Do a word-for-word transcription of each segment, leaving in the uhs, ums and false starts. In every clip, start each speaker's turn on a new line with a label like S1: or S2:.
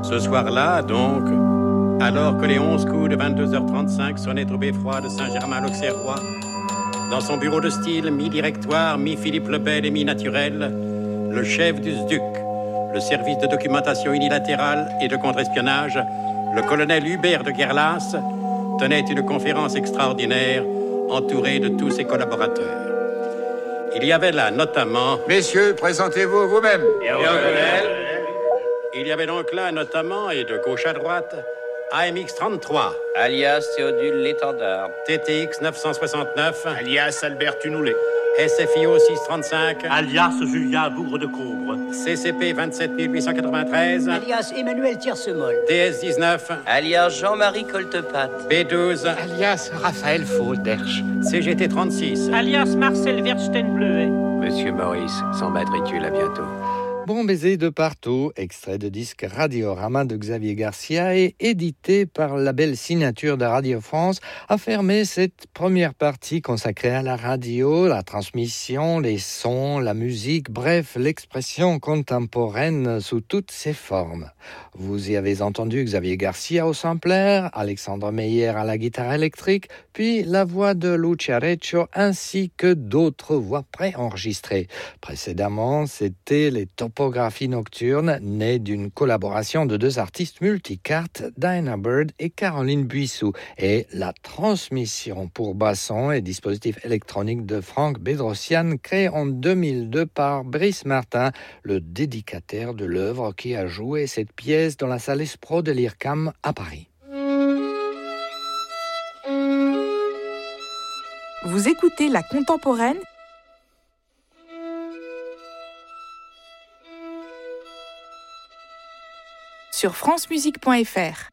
S1: Ce soir-là, donc, alors que les onze coups de vingt-deux heures trente-cinq sonnaient au beffroi de Saint-Germain-l'Auxerrois, dans son bureau de style mi-directoire, mi-Philippe le Bel et mi-naturel, le chef du S D U C, le service de documentation unilatérale et de contre-espionnage, le colonel Hubert de Guerlas, tenait une conférence extraordinaire entouré de tous ses collaborateurs. Il y avait là notamment...
S2: Messieurs, présentez-vous vous-même.
S1: Bien, colonel. Il y avait donc là notamment, et de gauche à droite, A M X trente-trois.
S3: Alias Théodule L'Étendard.
S1: T T X neuf cent soixante-neuf.
S4: Alias Albert Tunoulet.
S1: S F I O six cent trente-cinq.
S5: Alias Julien Bougre de Combre.
S1: C C P vingt-sept mille huit cent quatre-vingt-treize.
S6: Alias Emmanuel Tiersemol.
S1: T S dix-neuf.
S3: Alias Jean-Marie Coltepat.
S1: B douze.
S7: Alias Raphaël Faulderche.
S1: C G T trente-six.
S8: Alias Marcel Verstein-Bleuet.
S9: Monsieur Maurice, sans matricule, à bientôt.
S10: Bon baiser de partout, extrait de disque Radiorama de Xavier Garcia et édité par la belle signature de Radio France, a fermé cette première partie consacrée à la radio, la transmission, les sons, la musique, bref, l'expression contemporaine sous toutes ses formes. Vous y avez entendu Xavier Garcia au sampler, Alexandre Meyer à la guitare électrique, puis la voix de Lucia Reccio ainsi que d'autres voix préenregistrées. Précédemment, c'était les topographies nocturnes nées d'une collaboration de deux artistes multicartes, Dinah Bird et Caroline Buissou, et la transmission pour basson et dispositif électronique de Franck Bedrosian, créé en deux mille deux par Brice Martin, le dédicataire de l'œuvre qui a joué cette pièce dans la salle Espro de l'I R C A M à Paris.
S11: Vous écoutez La Contemporaine sur francemusique point f r.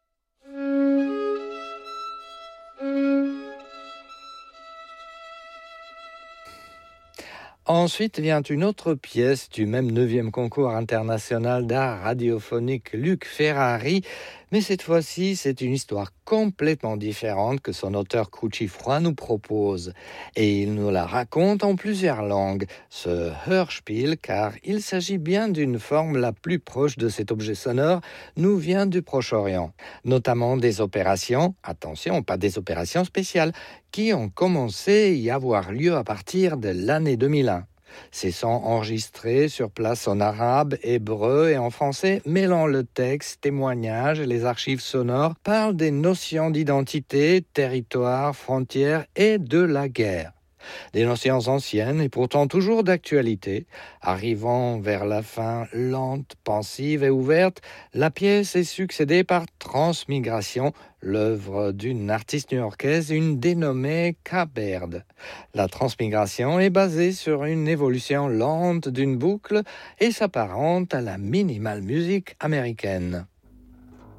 S10: Ensuite vient une autre pièce du même neuvième concours international d'art radiophonique Luc Ferrari, mais cette fois-ci c'est une histoire complètement différente que son auteur Crucifroid nous propose. Et il nous la raconte en plusieurs langues, ce Hörspiel, car il s'agit bien d'une forme la plus proche de cet objet sonore, nous vient du Proche-Orient, notamment des opérations, attention, pas des opérations spéciales, qui ont commencé à y avoir lieu à partir de l'année deux mille un. Ces sons enregistrés sur place en arabe, hébreu et en français, mêlant le texte, témoignages et les archives sonores, parlent des notions d'identité, territoire, frontières et de la guerre. Des notions anciennes et pourtant toujours d'actualité. Arrivant vers la fin lente, pensive et ouverte, la pièce est succédée par Transmigration, l'œuvre d'une artiste new-yorkaise, une dénommée K-Baird. La transmigration est basée sur une évolution lente d'une boucle et s'apparente à la minimal music américaine.